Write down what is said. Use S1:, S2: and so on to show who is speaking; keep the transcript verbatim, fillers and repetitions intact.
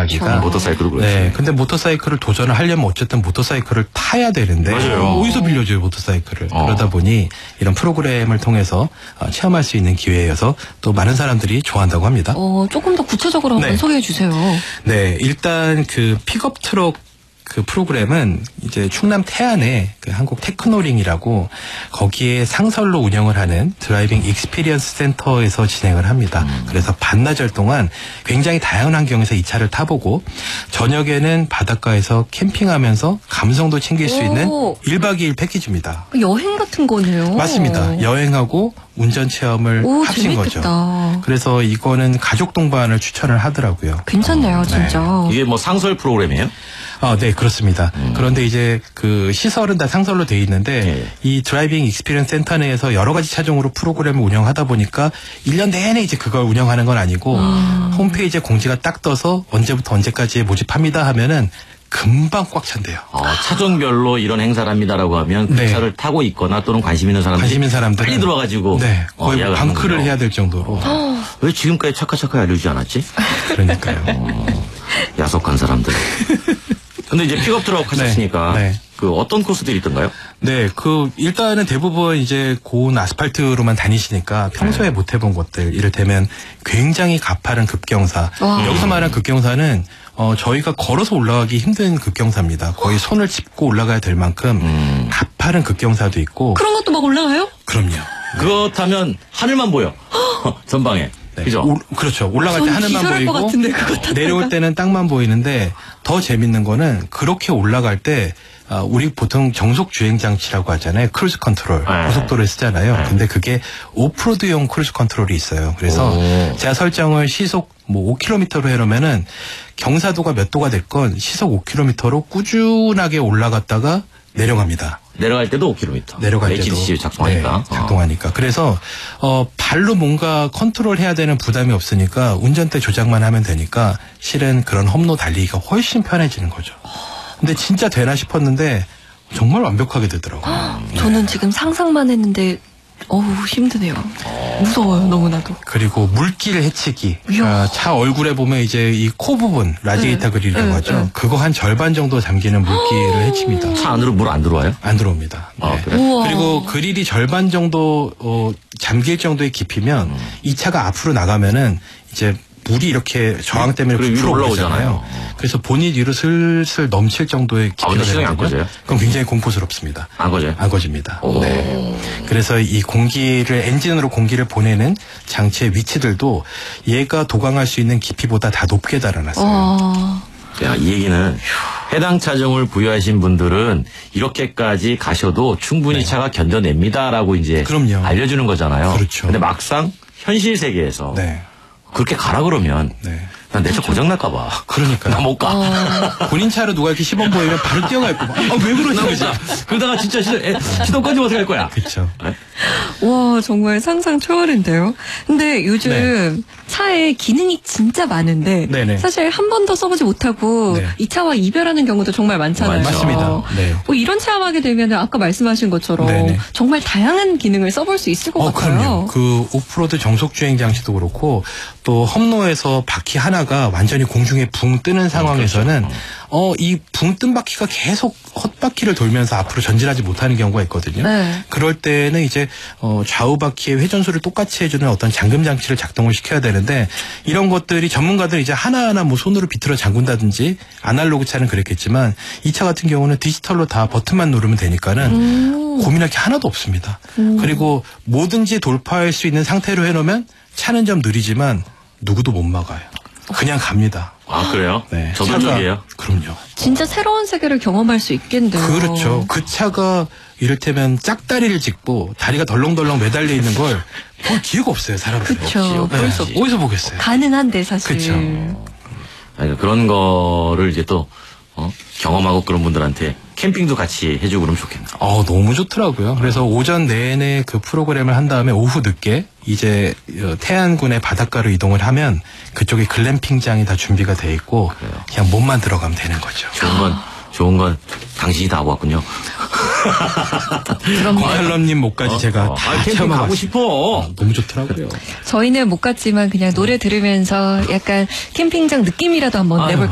S1: 도전하기가.
S2: 그렇죠. 모터사이클도 그렇죠.
S1: 네. 근데 모터사이클을 도전을 하려면 어쨌든 모터사이클을 타야 되는데.
S2: 맞아요.
S1: 어디서 빌려줘요, 모터사이클을.
S2: 어.
S1: 그러다 보니 이런 프로그램을 통해서 체험할 수 있는 기회여서 또 많은 사람들이 좋아한다고 합니다.
S3: 어, 조금 더 구체적으로 한번
S1: 네.
S3: 소개해 주세요.
S1: 네. 일단 그 픽업 트럭 그 프로그램은 이제 충남 태안에 그 한국 테크노링이라고 거기에 상설로 운영을 하는 드라이빙 익스피리언스 센터에서 진행을 합니다. 음. 그래서 반나절 동안 굉장히 다양한 환경에서 이 차를 타보고 저녁에는 바닷가에서 캠핑하면서 감성도 챙길 수 있는
S3: 오.
S1: 일박 이일 패키지입니다.
S3: 여행 같은 거네요.
S1: 맞습니다. 여행하고 운전 체험을
S3: 오,
S1: 합친
S3: 재밌겠다.
S1: 거죠. 그래서 이거는 가족 동반을 추천을 하더라고요.
S3: 괜찮네요,
S1: 어,
S3: 진짜.
S1: 네.
S2: 이게 뭐 상설 프로그램이에요?
S1: 아, 네, 그렇습니다. 음. 그런데 이제 그 시설은 다 상설로 돼 있는데 네. 이 드라이빙 익스피리언스 센터 내에서 여러 가지 차종으로 프로그램을 운영하다 보니까 일 년 내내 이제 그걸 운영하는 건 아니고 음. 홈페이지에 공지가 딱 떠서 언제부터 언제까지 모집합니다 하면은 금방 꽉 찬대요.
S2: 어, 차종별로 이런 행사를 합니다라고 하면 그 네. 차를 타고 있거나 또는 관심 있는 사람들이
S1: 관심 있는 사람들은
S2: 빨리 들어와가지고
S1: 네, 거의
S2: 어,
S1: 방크를 해야 될 정도로.
S2: 어. 왜 지금까지 차카차카 알려주지 않았지?
S1: 그러니까요.
S2: 어, 야속한 사람들. 근데 이제 픽업 트럭 하셨으니까 네, 네. 그 어떤 코스들이 있던가요?
S1: 네, 그 일단은 대부분 이제 고운 아스팔트로만 다니시니까 평소에 네. 못 해본 것들, 이를테면 굉장히 가파른 급경사. 와. 여기서 말한 급경사는 어 저희가 걸어서 올라가기 힘든 급경사입니다. 거의 손을 짚고 올라가야 될 만큼 음. 가파른 급경사도 있고.
S3: 그런 것도 막 올라가요?
S1: 그럼요.
S2: 그렇다면 하늘만 보여. 전방에.
S1: 네.
S2: 그죠?
S1: 오, 그렇죠. 올라갈 때 하늘만 보이고
S3: 같은데,
S1: 내려올 때는 땅만 보이는데 더 재밌는 거는 그렇게 올라갈 때 아, 우리 보통 정속 주행 장치라고 하잖아요. 크루즈 컨트롤. 네. 고속도로에 쓰잖아요. 네. 근데 그게 오프로드용 크루즈 컨트롤이 있어요. 그래서 오. 제가 설정을 시속 뭐 오 킬로미터로 해놓으면은 경사도가 몇 도가 됐건 시속 오 킬로미터로 꾸준하게 올라갔다가 내려갑니다.
S2: 내려갈 때도 오 킬로미터.
S1: 내려갈 때도.
S2: 에이치디씨 작동하니까.
S1: 네, 작동하니까. 어. 그래서 어 발로 뭔가 컨트롤해야 되는 부담이 없으니까 운전대 조작만 하면 되니까 실은 그런 험로 달리기가 훨씬 편해지는 거죠. 근데 진짜 되나 싶었는데 정말 완벽하게 되더라고요.
S3: 네. 저는 지금 상상만 했는데 어우 힘드네요. 무서워요 너무나도.
S1: 그리고 물길 해치기. 아, 차 얼굴에 보면 이제 이 코 부분 라디에이터 네. 그릴이라고 네. 하죠. 네. 그거 한 절반 정도 잠기는 물길을 해칩니다.
S2: 차 안으로 물 안 들어와요?
S1: 안 들어옵니다. 네.
S2: 아, 그래?
S1: 그리고 그릴이 절반 정도 어, 잠길 정도의 깊이면 음. 이 차가 앞으로 나가면은 이제 물이 이렇게 저항 때문에 부풀어 올라오잖아요. 그래서 본인 위로 슬슬 넘칠 정도의 깊이가
S2: 아, 되거든요. 안 꺼져요?
S1: 그럼 굉장히 공포스럽습니다.
S2: 안 꺼져요?
S1: 안 꺼집니다. 네. 그래서 이 공기를 엔진으로 공기를 보내는 장치의 위치들도 얘가 도강할 수 있는 깊이보다 다 높게 달아놨어요.
S3: 어...
S2: 야, 이 얘기는 해당 차종을 부여하신 분들은 이렇게까지 가셔도 충분히 네. 차가 견뎌냅니다라고 이제
S1: 그럼요.
S2: 알려주는 거잖아요.
S1: 그렇죠.
S2: 근데 막상 현실 세계에서
S1: 네.
S2: 그렇게 가라 그러면 네. 난 내 차 고장 날까 봐.
S1: 그러니까요.
S2: 나 못 가.
S3: 어...
S1: 본인 차로 누가 이렇게 시범 보이면 바로 뛰어갈 거고. 아, 왜 그러지?
S2: 그러지? 그러다가 진짜 시동, 에, 시동까지 어떻게 할 거야?
S1: 그렇죠.
S2: 네?
S3: 와 정말 상상 초월인데요. 근데 요즘 네. 차에 기능이 진짜 많은데 네네. 사실 한 번도 써보지 못하고 네. 이 차와 이별하는 경우도 정말 많잖아요.
S1: 맞습니다. 네.
S3: 뭐 이런 체험하게 되면 아까 말씀하신 것처럼 네네. 정말 다양한 기능을 써볼 수 있을 것
S1: 어,
S3: 같아요.
S1: 그럼요. 그 오프로드 정속 주행 장치도 그렇고 또 험로에서 바퀴 하나가 완전히 공중에 붕 뜨는 상황에서는 그렇죠. 어, 이 붕 뜬 바퀴가 계속 헛바퀴를 돌면서 앞으로 전진하지 못하는 경우가 있거든요. 네. 그럴 때는 이제 어, 좌우 바퀴의 회전수를 똑같이 해주는 어떤 잠금 장치를 작동을 시켜야 되는데 이런 것들이 전문가들이 이제 하나하나 뭐 손으로 비틀어 잠근다든지 아날로그 차는 그랬겠지만 이 차 같은 경우는 디지털로 다 버튼만 누르면 되니까는 음. 고민할 게 하나도 없습니다. 음. 그리고 뭐든지 돌파할 수 있는 상태로 해놓으면 차는 좀 느리지만 누구도 못 막아요. 그냥 갑니다.
S2: 아, 그래요?
S1: 네.
S2: 저도 쪽이에요.
S1: 그럼요.
S3: 진짜 새로운 세계를 경험할 수 있겠네요.
S1: 그렇죠. 그 차가 이를테면 짝다리를 짚고 다리가 덜렁덜렁 매달려 있는 걸 볼 기회가 없어요, 사람들이.
S3: 그렇죠.
S1: 네. 어디서 보겠어요?
S3: 가능한데, 사실.
S1: 그렇죠.
S2: 아니, 그런 거를 이제 또 어? 경험하고 그런 분들한테 캠핑도 같이 해주고 그러면 좋겠네요.
S1: 어, 너무 좋더라고요. 그래서 오전 내내 그 프로그램을 한 다음에 오후 늦게 이제 태안군의 바닷가로 이동을 하면 그쪽에 글램핑장이 다 준비가 돼 있고 그래요. 그냥 몸만 들어가면 되는 거죠.
S2: 좋은 건 좋은 건 당신이 다 보았군요.
S1: 광할럼님 목까지 어? 제가
S2: 어.
S1: 다
S2: 아, 캠핑 가고 싶어.
S1: 어, 너무 좋더라고요.
S3: 저희는 못 갔지만 그냥 노래 들으면서 약간 캠핑장 느낌이라도 한번 내볼